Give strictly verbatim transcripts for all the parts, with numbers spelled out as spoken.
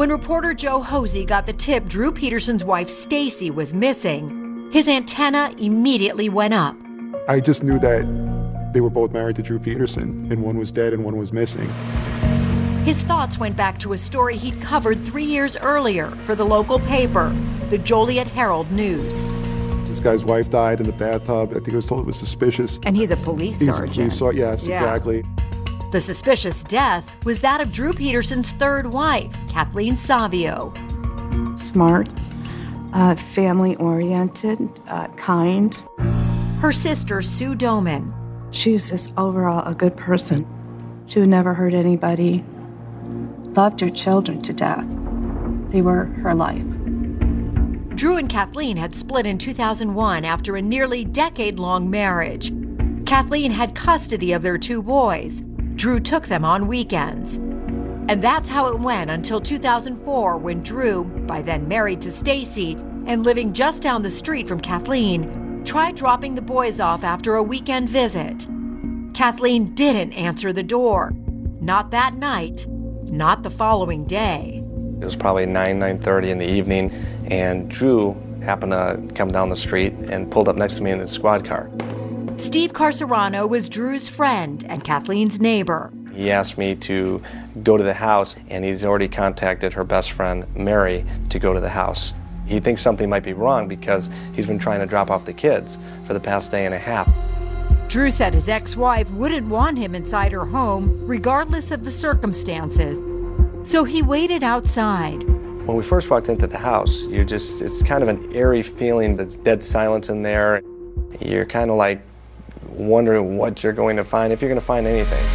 When reporter Joe Hosey got the tip Drew Peterson's wife Stacy was missing, his antenna immediately went up. I just knew that they were both married to Drew Peterson, and one was dead and one was missing. His thoughts went back to a story he'd covered three years earlier for the local paper, the Joliet Herald News. This guy's wife died in the bathtub. I think he was told it was suspicious. And he's a police he's sergeant. A police sergeant. Yes, yeah. Exactly. The suspicious death was that of Drew Peterson's third wife, Kathleen Savio. Smart, uh, family-oriented, uh, kind. Her sister, Sue Doman. She's just overall a good person. She would never hurt anybody. Loved her children to death. They were her life. Drew and Kathleen had split in two thousand one after a nearly decade-long marriage. Kathleen had custody of their two boys. Drew took them on weekends. And that's how it went until two thousand four, when Drew, by then married to Stacy and living just down the street from Kathleen, tried dropping the boys off after a weekend visit. Kathleen didn't answer the door. Not that night, not the following day. It was probably nine, nine thirty in the evening, and Drew happened to come down the street and pulled up next to me in his squad car. Steve Carcerano was Drew's friend and Kathleen's neighbor. He asked me to go to the house, and he's already contacted her best friend, Mary, to go to the house. He thinks something might be wrong because he's been trying to drop off the kids for the past day and a half. Drew said his ex-wife wouldn't want him inside her home, regardless of the circumstances. So he waited outside. When we first walked into the house, you're just, it's kind of an eerie feeling. There's dead silence in there. You're kind of like wondering what you're going to find, if you're going to find anything.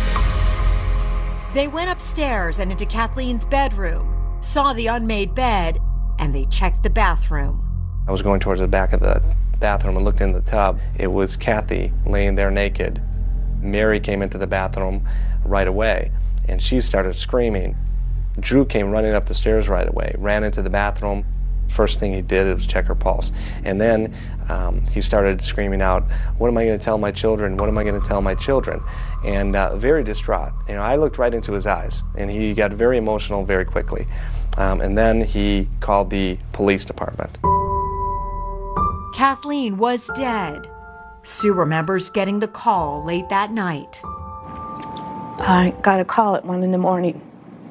They went upstairs and into Kathleen's bedroom, saw the unmade bed, and they checked the bathroom. I was going towards the back of the bathroom and looked in the tub. It was Kathy laying there naked. Mary came into the bathroom right away, and she started screaming. Drew came running up the stairs right away, ran into the bathroom. First thing he did was check her pulse. And then um, he started screaming out, "What am I going to tell my children? What am I going to tell my children?" And uh, very distraught. You know, I looked right into his eyes, and he got very emotional very quickly. Um, and then he called the police department. Kathleen was dead. Sue remembers getting the call late that night. I got a call at one in the morning,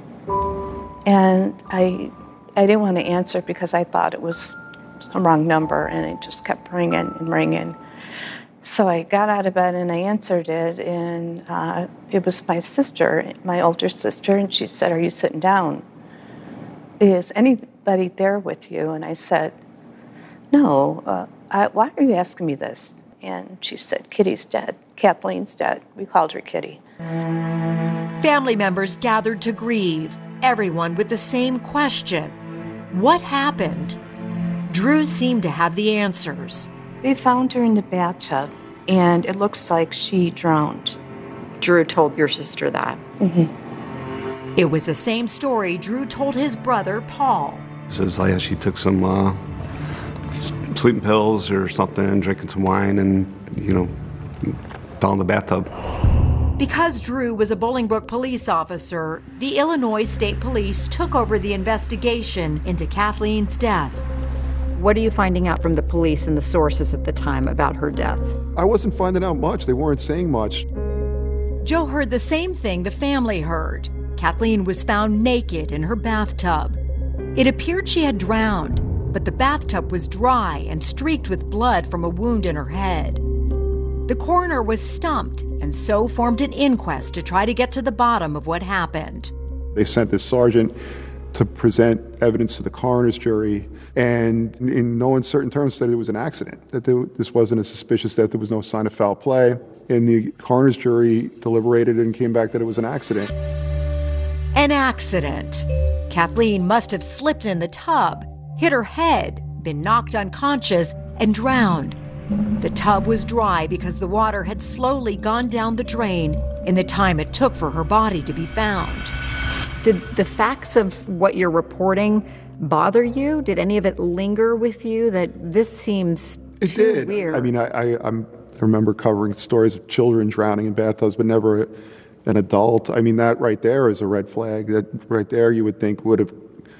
and I I didn't want to answer because I thought it was a wrong number, and it just kept ringing and ringing. So I got out of bed and I answered it, and uh, it was my sister, my older sister, and she said, "Are you sitting down? Is anybody there with you?" And I said, "No, uh, I, why are you asking me this?" And she said, "Kitty's dead. Kathleen's dead. We called her Kitty." Family members gathered to grieve, everyone with the same question. What happened? Drew seemed to have the answers. They found her in the bathtub, and it looks like she drowned. Drew told your sister that? Mm-hmm. It was the same story Drew told his brother, Paul. He says, like, she took some uh, sleeping pills or something, drinking some wine, and, you know, fell in the bathtub. Because Drew was a Bolingbrook police officer, the Illinois State Police took over the investigation into Kathleen's death. What are you finding out from the police and the sources at the time about her death? I wasn't finding out much. They weren't saying much. Joe heard the same thing the family heard. Kathleen was found naked in her bathtub. It appeared she had drowned, but the bathtub was dry and streaked with blood from a wound in her head. The coroner was stumped and so formed an inquest to try to get to the bottom of what happened. They sent this sergeant to present evidence to the coroner's jury, and in no uncertain terms said it was an accident, that there, this wasn't a suspicious death, there was no sign of foul play. And the coroner's jury deliberated and came back that it was an accident. An accident. Kathleen must have slipped in the tub, hit her head, been knocked unconscious, and drowned. The tub was dry because the water had slowly gone down the drain in the time it took for her body to be found. Did the facts of what you're reporting bother you? Did any of it linger with you that this seems it too did. weird? I mean, I, I, I'm, I remember covering stories of children drowning in bathtubs, but never a, an adult. I mean, that right there is a red flag. That right there you would think would have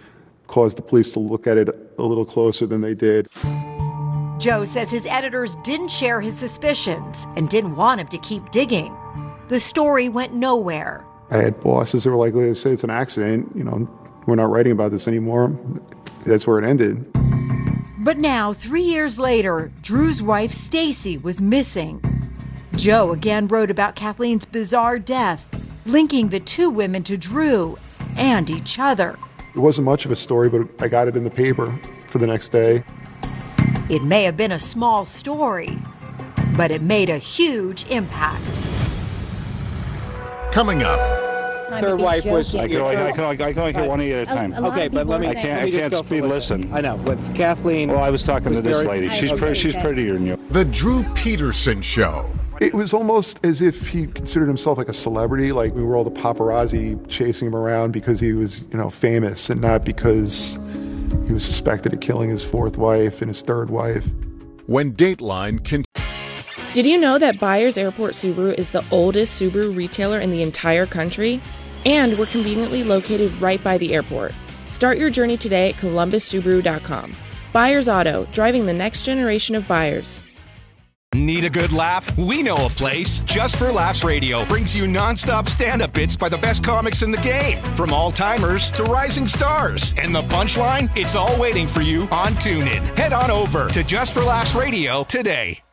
caused the police to look at it a little closer than they did. Joe says his editors didn't share his suspicions and didn't want him to keep digging. The story went nowhere. I had bosses that were like, they say it's an accident, you know, we're not writing about this anymore. That's where it ended. But now, three years later, Drew's wife, Stacy, was missing. Joe again wrote about Kathleen's bizarre death, linking the two women to Drew and each other. It wasn't much of a story, but I got it in the paper for the next day. It may have been a small story, but it made a huge impact. Coming up. Third wife was. I can only, I can only, I can only get one at a time. A, a okay, but let me. I can't. I can't speed listen. I know, but Kathleen. Well, I was talking was to this very, lady. She's okay, pre- she's okay. prettier than you. The Drew Peterson Show. It was almost as if he considered himself like a celebrity, like we were all the paparazzi chasing him around because he was, you know, famous and not because he was suspected of killing his fourth wife and his third wife. When Dateline can. Did you know that Byers Airport Subaru is the oldest Subaru retailer in the entire country? And we're conveniently located right by the airport. Start your journey today at columbus subaru dot com. Byers Auto, driving the next generation of buyers. Need a good laugh? We know a place. Just for Laughs Radio brings you nonstop stand-up bits by the best comics in the game, from all-timers to rising stars. And the punchline? It's all waiting for you on TuneIn. Head on over to Just for Laughs Radio today.